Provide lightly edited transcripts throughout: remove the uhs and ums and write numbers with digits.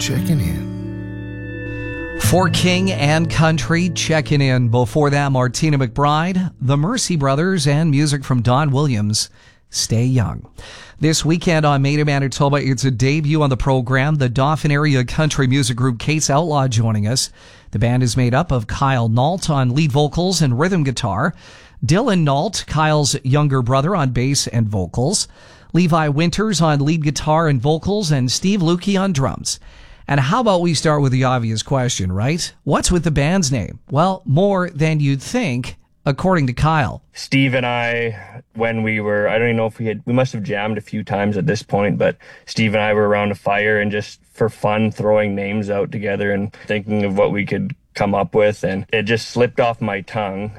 checking in. For King and Country, checking in. Before that, Martina McBride, the Mercy Brothers, and music from Don Williams, Stay Young. This weekend on Made in Manitoba, it's a debut on the program. The Dauphin area country music group Kate's Outlaw joining us. The band is made up of Kyle Nault on lead vocals and rhythm guitar, Dylan Nault, Kyle's younger brother, on bass and vocals, Levi Winters on lead guitar and vocals, and Steve Lukey on drums. And how about we start with the obvious question, right? What's with the band's name? Well, more than you'd think, according to Kyle. Steve and I, when we were, I don't even know if we must have jammed a few times at this point, but Steve and I were around a fire and just for fun throwing names out together and thinking of what we could come up with. And it just slipped off my tongue.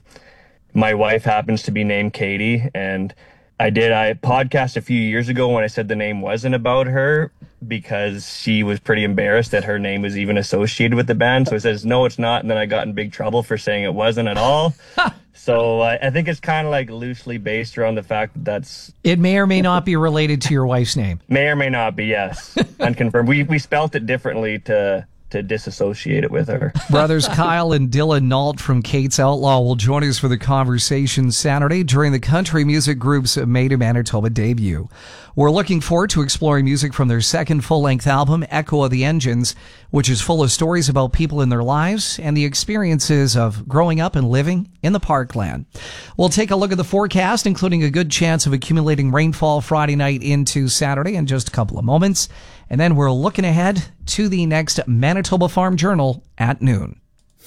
My wife happens to be named Katie, and I podcast a few years ago when I said the name wasn't about her because she was pretty embarrassed that her name was even associated with the band. So it says, no, it's not. And then I got in big trouble for saying it wasn't at all. So I think it's kind of like loosely based around the fact that it may or may not be related to your wife's name. May or may not be, yes. Unconfirmed. We spelt it differently to disassociate it with her. Brothers Kyle and Dylan Nault from Kate's Outlaw will join us for the conversation Saturday during the country music group's Made in Manitoba debut. We're looking forward to exploring music from their second full-length album, Echo of the Engines, which is full of stories about people in their lives and the experiences of growing up and living in the Parkland. We'll take a look at the forecast, including a good chance of accumulating rainfall Friday night into Saturday in just a couple of moments. And then we're looking ahead to the next Manitoba Farm Journal at noon.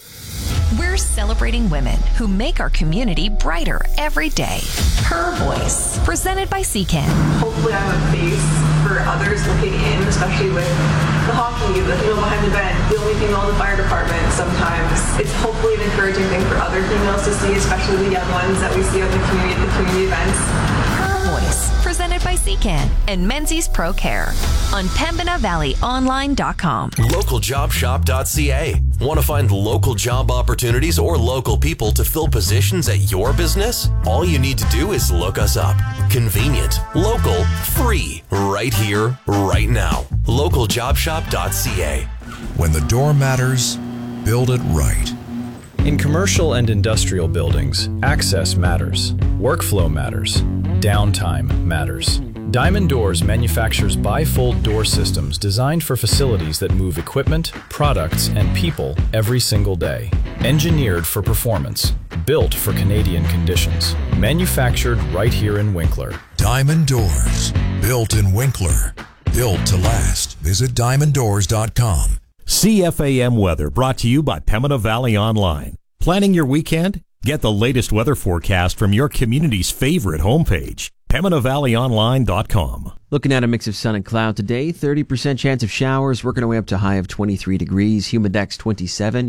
We're celebrating women who make our community brighter every day. Her Voice, presented by CCAN. Hopefully I'm a face for others looking in, especially with the hockey, the female behind the bench, the only female in the fire department sometimes. It's hopefully an encouraging thing for other females to see, especially the young ones that we see at the community events. Her Voice, presented by CCAN and Menzies Pro Care on PembinaValleyOnline.com. LocalJobShop.ca. Want to find local job opportunities or local people to fill positions at your business? All you need to do is look us up. Convenient, local, free, right here, right now. LocalJobShop.ca. When the door matters, build it right. In commercial and industrial buildings, access matters, workflow matters, downtime matters. Diamond Doors manufactures bifold door systems designed for facilities that move equipment, products, and people every single day. Engineered for performance, built for Canadian conditions. Manufactured right here in Winkler. Diamond Doors, built in Winkler. Built to last. Visit diamonddoors.com. CFAM weather brought to you by Pembina Valley Online. Planning your weekend? Get the latest weather forecast from your community's favorite homepage, PembinaValleyOnline.com. Looking at a mix of sun and cloud today, 30% chance of showers, working our way up to a high of 23 degrees, humidex 27.